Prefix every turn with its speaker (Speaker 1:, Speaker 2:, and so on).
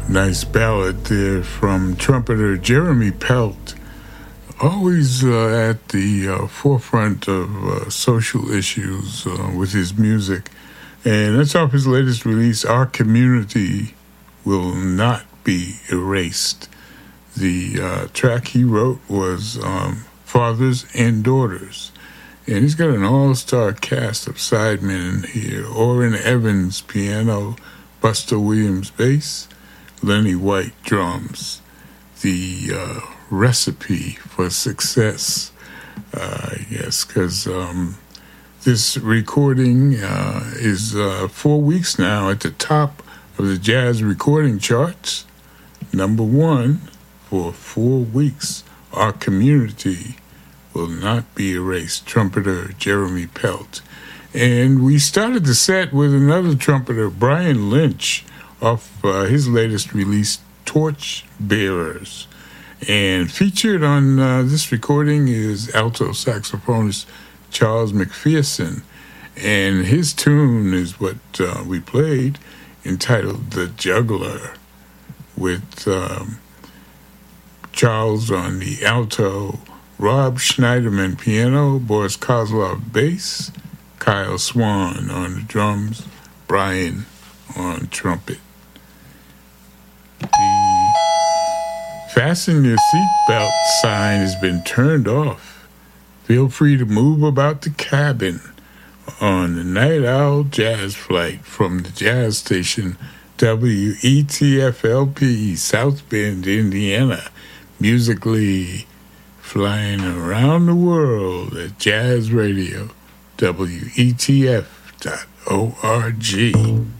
Speaker 1: Nice ballad there from trumpeter Jeremy Pelt, always at the forefront of social issues with his music. And that's off his latest release, Our Community Will Not Be Erased. The track he wrote was Fathers and Daughters. And he's got an all-star cast of sidemen here. Orrin Evans, piano, Buster Williams, bass, Lenny White, drums. The recipe for success, yes, because this recording is 4 weeks now at the top of the jazz recording charts. Number one for 4 weeks. Our Community Will Not Be Erased. Trumpeter Jeremy Pelt. And we started the set with another trumpeter, Brian Lynch, off his latest release, Torch Bearers. And featured on this recording is alto saxophonist Charles McPherson. And his tune is what we played, entitled The Juggler, with Charles on the alto, Rob Schneiderman piano, Boris Kozlov bass, Kyle Swan on the drums, Brian on trumpet. The fasten your seatbelt sign has been turned off. Feel free to move about the cabin on the Night Owl Jazz Flight from the jazz station WETFLP, South Bend, Indiana, musically flying around the world at Jazz Radio, WETF.org.